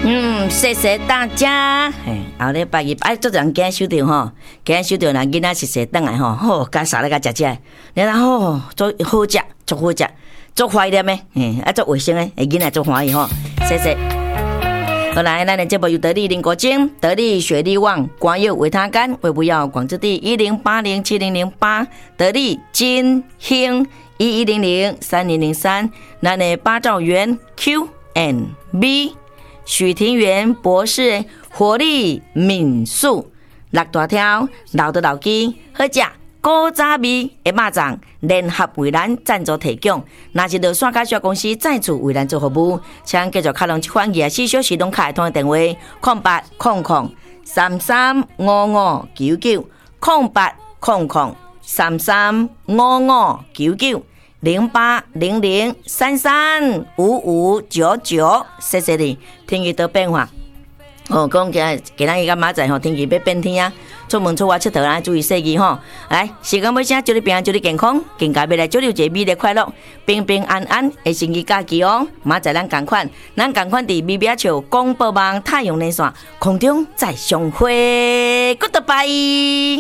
谢谢大家。后礼拜日做人今收到吼，今日收到人囡仔是踅转来吼，好，甲啥来甲食食，然后做好食，做好食，做怀念的，做卫生的，囡仔做欢喜吼，谢谢。好来，咱的节目由得力林国精、得力雪力旺、广药维他甘为不要广之地10807008，得力金兴11003003，咱的八兆元 Q&B。许庭元博士活力民宿六大条老的老鸡好食古早味的肉粽联合为咱赞助提供，若是落线甲小公司再次为咱做服务，请继续开通这款24小时拢开通的电话0800335599 0800335599 0800335599，谢谢你。天气都变化，讲今仔日甲明仔载天气要变天啊！出门出外佚佗啊，注意细记吼。来，时间尾声，祝你平安，祝你健康，更加要来祝你一个美丽快乐、平平安安的星期假期哦。明仔载咱同款伫美美笑广播网太阳连线空中再相会 ，Goodbye。